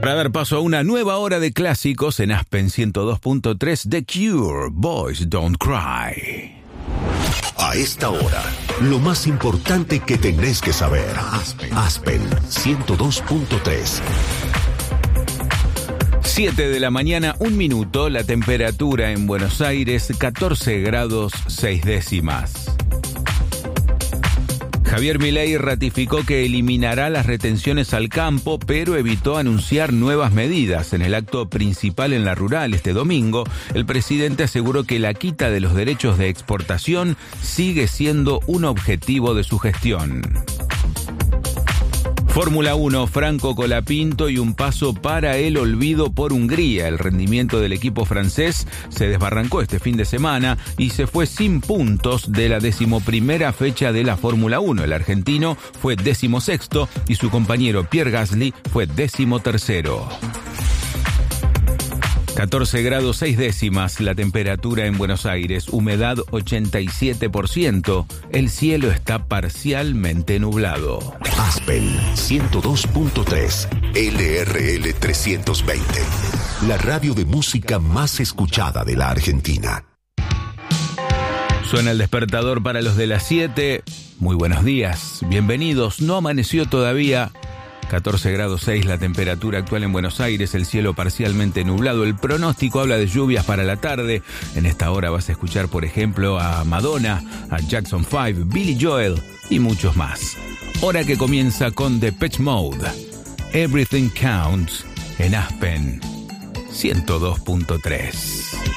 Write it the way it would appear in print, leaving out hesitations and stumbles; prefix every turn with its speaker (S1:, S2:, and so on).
S1: Para dar paso a una nueva hora de clásicos en Aspen 102.3, The Cure, Boys Don't Cry.
S2: A esta hora, lo más importante que tenés que saber. Aspen 102.3.
S1: 7 de la mañana, 1 minuto, la temperatura en Buenos Aires, 14 grados 6 décimas. Javier Milei ratificó que eliminará las retenciones al campo, pero evitó anunciar nuevas medidas. En el acto principal en La Rural este domingo, el presidente aseguró que la quita de los derechos de exportación sigue siendo un objetivo de su gestión. Fórmula 1, Franco Colapinto y un paso para el olvido por Hungría. El rendimiento del equipo francés se desbarrancó este fin de semana y se fue sin puntos de la 11ª fecha de la Fórmula 1. El argentino fue 16º y su compañero Pierre Gasly fue 13º. 14 grados 6 décimas la temperatura en Buenos Aires, humedad 87%, el cielo está parcialmente nublado.
S2: Aspen 102.3, LRL 320, la radio de música más escuchada de la Argentina.
S1: Suena el despertador para los de las 7. Muy buenos días, bienvenidos, no amaneció todavía. 14 grados 6 la temperatura actual en Buenos Aires, el cielo parcialmente nublado. El pronóstico habla de lluvias para la tarde. En esta hora vas a escuchar, por ejemplo, a Madonna, a Jackson 5, Billy Joel y muchos más. Hora que comienza con Depeche Mode. Everything Counts en Aspen 102.3.